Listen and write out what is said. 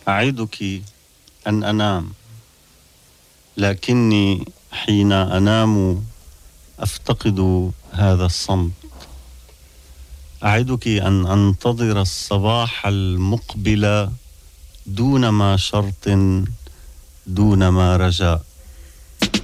أعدك أن أنام، لكني حين أنام أفتقد هذا الصمت. أعدك أن أنتظر الصباح المقبل دون ما شرط، دون ما رجاء.